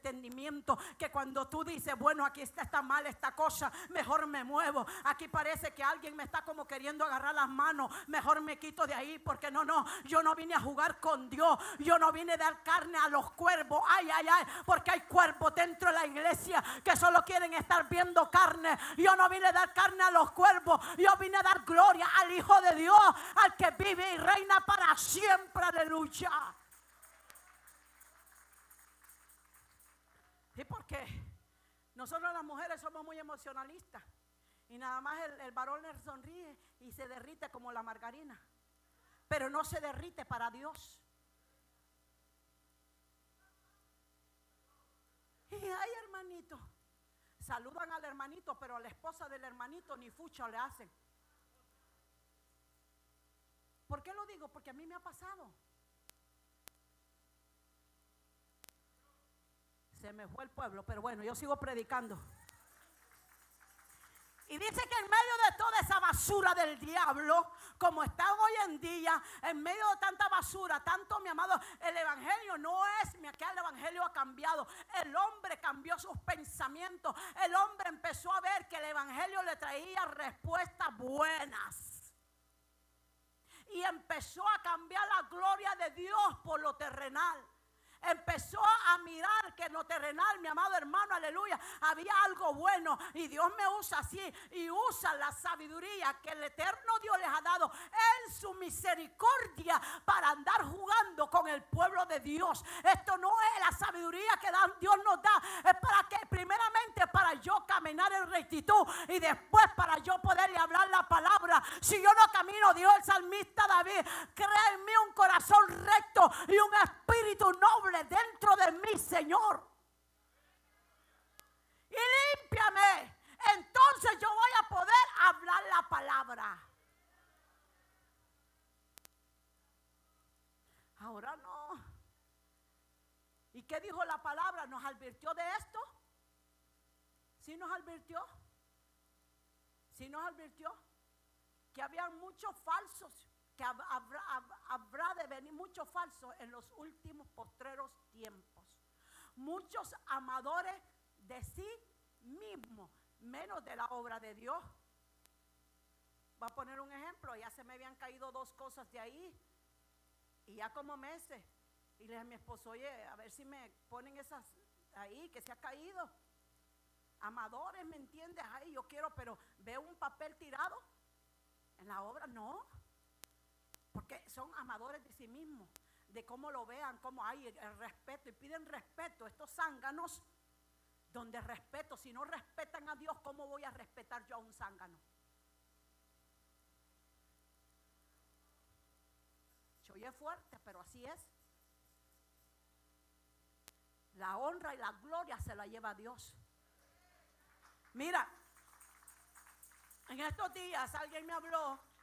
entendimiento, que cuando tú dices, bueno, aquí está mal esta cosa, mejor me muevo. Aquí parece que alguien me está como queriendo agarrar las manos, mejor me quito de ahí, porque no, yo no vine a jugar con Dios, yo no vine a dar carne a los cuervos. Ay, porque hay cuervos dentro de la iglesia que solo quieren estar viendo carne. Yo no vine a dar carne a los cuervos, yo vine a dar gloria al Hijo de Dios, al que vive y reina para siempre. Aleluya. ¿Y por qué? Nosotros las mujeres somos muy emocionalistas y nada más el varón le sonríe y se derrite como la margarina, pero no se derrite para Dios. Y ay, hermanito, saludan al hermanito, pero a la esposa del hermanito ni fucha le hacen. ¿Por qué lo digo? Porque a mí me ha pasado. Se me fue el pueblo, pero bueno, yo sigo predicando. Y dice que en medio de toda esa basura del diablo, como está hoy en día, en medio de tanta basura, tanto, mi amado, el evangelio no es, mira que el evangelio ha cambiado. El hombre cambió sus pensamientos. El hombre empezó a ver que el evangelio le traía respuestas buenas. Y empezó a cambiar la gloria de Dios por lo terrenal. Empezó a mirar que en lo terrenal, mi amado hermano, aleluya, había algo bueno. Y Dios me usa así, y usa la sabiduría que el eterno Dios les ha dado en su misericordia para andar jugando con el pueblo de Dios. Esto no es la sabiduría que Dios nos da, es para que primeramente para yo caminar en rectitud y después para yo poderle hablar la palabra. Si yo no camino, dijo el salmista David, crea en mí un corazón recto y un espíritu noble dentro de mí, Señor, y límpiame. Entonces yo voy a poder hablar la palabra. Ahora no. ¿Y qué dijo la palabra? ¿Nos advirtió de esto? ¿Sí nos advirtió? ¿Sí nos advirtió? Que había muchos falsos, que habrá de venir muchos falsos en los últimos postreros tiempos. Muchos amadores de sí mismos, menos de la obra de Dios. Voy a poner un ejemplo. Ya se me habían caído 2 cosas de ahí, y ya como meses. Y le dije a mi esposo, oye, a ver si me ponen esas ahí que se ha caído. Amadores, ¿me entiendes? Ay, yo quiero, pero veo un papel tirado en la obra, no. Porque son amadores de sí mismos, de cómo lo vean, cómo hay el respeto, y piden respeto. Estos zánganos, donde respeto, si no respetan a Dios, ¿cómo voy a respetar yo a un zángano? Se oye fuerte, pero así es. La honra y la gloria se la lleva a Dios. Mira, en estos días alguien me habló